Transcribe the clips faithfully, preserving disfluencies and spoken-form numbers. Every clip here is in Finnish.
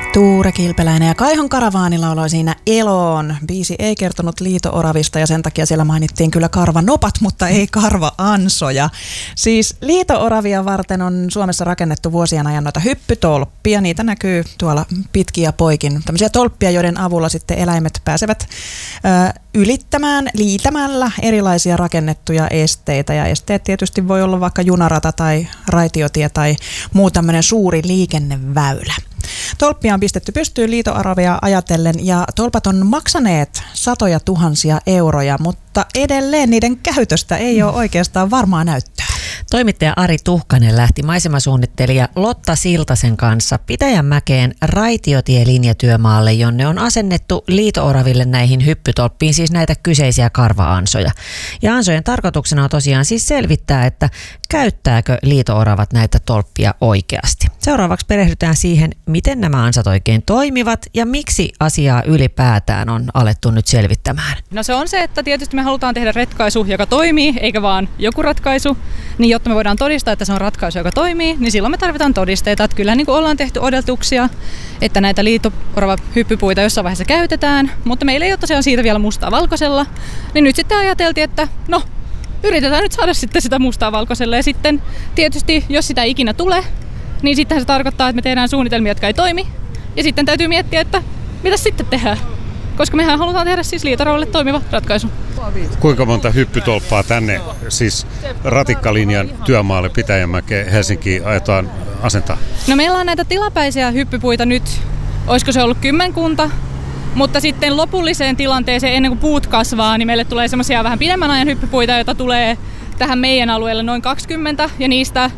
Tuure Kilpeläinen ja Kaihon Karavaani lauloi siinä Eloon. Biisi ei kertonut liito-oravista ja sen takia siellä mainittiin kyllä karvanopat, mutta ei karva-ansoja. Siis liito-oravia varten on Suomessa rakennettu vuosien ajan noita hyppytolppia. Niitä näkyy tuolla pitkin ja poikin. Tämmöisiä tolppia, joiden avulla sitten eläimet pääsevät ö, ylittämään liitämällä erilaisia rakennettuja esteitä. Ja esteet tietysti voi olla vaikka junarata tai raitiotie tai muu tämmöinen suuri liikenneväylä. Tolppia on pistetty pystyyn liito-oravia ajatellen ja tolpat on maksaneet satoja tuhansia euroja, mutta edelleen niiden käytöstä ei ole oikeastaan varmaa näyttöä. Toimittaja Ari Tuhkanen lähti maisemasuunnittelija Lotta Siltasen kanssa Pitäjänmäkeen raitiotielinjatyömaalle, jonne on asennettu liito-oraville näihin hyppytolppiin, siis näitä kyseisiä karva-ansoja. Ja ansojen tarkoituksena on tosiaan siis selvittää, että käyttääkö liito-oravat näitä tolppia oikeasti. Seuraavaksi perehdytään siihen, miten nämä ansat oikein toimivat ja miksi asiaa ylipäätään on alettu nyt selvittämään. No se on se, että tietysti me halutaan tehdä ratkaisu, joka toimii, eikä vaan joku ratkaisu. Niin jotta me voidaan todistaa, että se on ratkaisu, joka toimii, niin silloin me tarvitaan todisteita. Että kyllä niin kuin ollaan tehty odotuksia, että näitä liito-orava-hyppypuita jossain vaiheessa käytetään, mutta meillä ei ole tosiaan siitä vielä mustaa valkoisella. Niin nyt sitten ajateltiin, että no, yritetään nyt saada sitten sitä mustaa valkoisella. Ja sitten tietysti, jos sitä ei ikinä tule, niin sittenhän se tarkoittaa, että me tehdään suunnitelmia, jotka ei toimi. Ja sitten täytyy miettiä, että mitä sitten tehdään. Koska mehän halutaan tehdä siis liito-oravalle toimiva ratkaisu. Kuinka monta hyppytolppaa tänne, siis ratikkalinjan työmaalle Pitäjänmäkeen Helsinkiin ajetaan asentaa? No meillä on näitä tilapäisiä hyppypuita nyt, olisiko se ollut kymmenkunta, mutta sitten lopulliseen tilanteeseen ennen kuin puut kasvaa, niin meille tulee semmoisia vähän pidemmän ajan hyppypuita, joita tulee tähän meidän alueelle noin kaksikymmentä ja niistä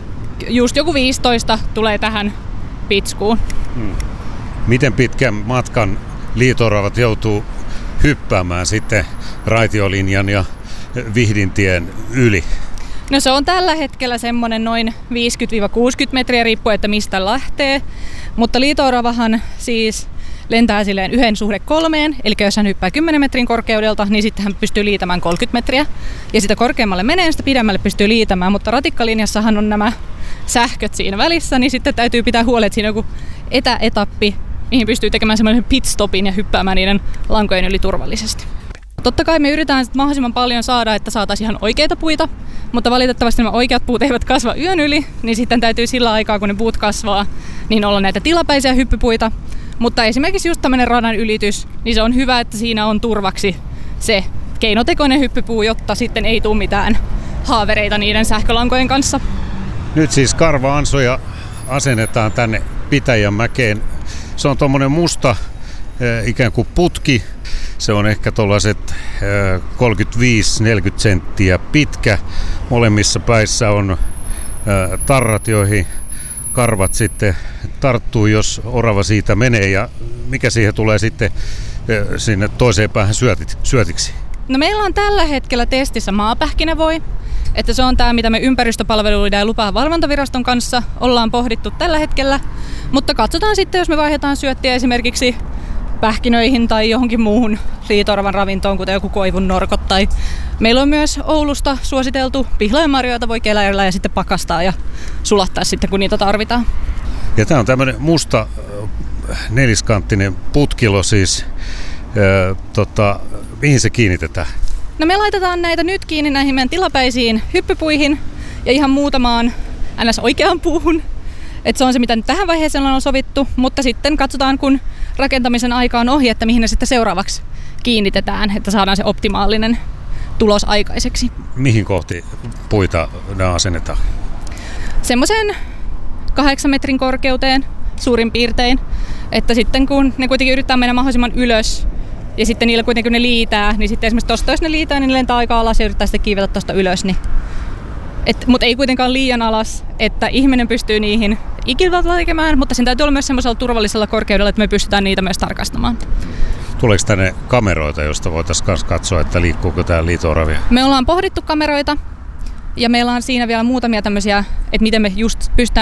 just joku viisitoista tulee tähän Pitskuun. Hmm. Miten pitkän matkan liito-oravat joutuu hyppäämään sitten raitiolinjan ja Vihdintien yli? No se on tällä hetkellä semmoinen noin viisikymmentä kuusikymmentä metriä riippuen, että mistä lähtee. Mutta liito-oravahan siis lentää silleen yhden suhde kolmeen, eli jos hän hyppää kymmenen metrin korkeudelta, niin sitten hän pystyy liitämään kolmekymmentä metriä. Ja sitä korkeammalle menee, sitä pidemmälle pystyy liitämään, mutta ratikkalinjassahan on nämä sähköt siinä välissä, niin sitten täytyy pitää huolta, että siinä on joku etäetappi, mihin pystyy tekemään semmoinen pitstopin ja hyppäämään niiden lankojen yli turvallisesti. Totta kai me yritetään mahdollisimman paljon saada, että saataisiin ihan oikeita puita, mutta valitettavasti nämä oikeat puut eivät kasva yön yli, niin sitten täytyy sillä aikaa, kun ne puut kasvaa, niin olla näitä tilapäisiä hyppypuita. Mutta esimerkiksi just tämmöinen radan ylitys, niin se on hyvä, että siinä on turvaksi se keinotekoinen hyppypuu, jotta sitten ei tule mitään haavereita niiden sähkölankojen kanssa. Nyt siis karva-ansoja asennetaan tänne Pitäjänmäkeen. Se on tuommoinen musta ikään kuin putki. Se on ehkä tuollaiset kolmekymmentäviisi neljäkymmentä senttiä pitkä. Molemmissa päissä on tarrat, joihin karvat sitten tarttuu, jos orava siitä menee. Ja mikä siihen tulee sitten sinne toiseen päähän syötiksi? No meillä on tällä hetkellä testissä maapähkinävoi. Että se on tämä, mitä me ympäristöpalveluiden ja lupavalvontaviraston kanssa ollaan pohdittu tällä hetkellä. Mutta katsotaan sitten, jos me vaihdetaan syöttiä esimerkiksi pähkinöihin tai johonkin muuhun liito-oravan ravintoon, kuten joku koivun norkot. Tai meillä on myös Oulusta suositeltu pihlajanmarjoja, joita voi keläillä ja sitten pakastaa ja sulattaa sitten, kun niitä tarvitaan. Ja tämä on tämmöinen musta neliskanttinen putkilo siis. Ää, tota, mihin se kiinnitetään? No me laitetaan näitä nyt kiinni näihin meidän tilapäisiin hyppypuihin ja ihan muutamaan ns. Oikeaan puuhun. Et se on se, mitä nyt tähän vaiheeseen on sovittu, mutta sitten katsotaan, kun rakentamisen aika on ohi, että mihin ne sitten seuraavaksi kiinnitetään, että saadaan se optimaalinen tulos aikaiseksi. Mihin kohti puita nämä asennetaan? Semmoisen kahdeksan metrin korkeuteen suurin piirtein, että sitten kun ne kuitenkin yrittää mennä mahdollisimman ylös, ja sitten niillä kuitenkin kun ne liitää, niin sitten esimerkiksi tuosta jos ne liitää, niin ne lentää aika alas ja yrittää sitten kiivetä tuosta ylös. Niin. Mutta ei kuitenkaan liian alas, että ihminen pystyy niihin ikilvalta tekemään, mutta sen täytyy olla myös semmoisella turvallisella korkeudella, että me pystytään niitä myös tarkastamaan. Tuleeko tänne kameroita, josta voitaisiin myös katsoa, että liikkuuko täällä liito-oravia? Me ollaan pohdittu kameroita ja meillä on siinä vielä muutamia tämmöisiä, että miten me just pystytään